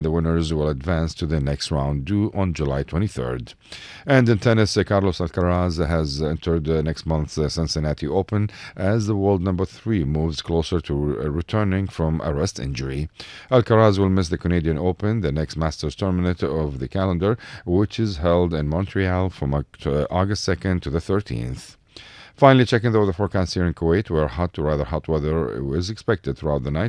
The winners will advance to the next round due on July 23rd. And in tennis, Carlos Alcaraz has entered next month's Cincinnati Open as the world number 3 moves closer to returning from a wrist injury. Alcaraz will miss the Canadian Open, the next Masters tournament of the calendar, which is held in Montreal from August 2nd to the 13th. Finally, checking the weather forecast here in Kuwait, where hot to rather hot weather is expected throughout the night.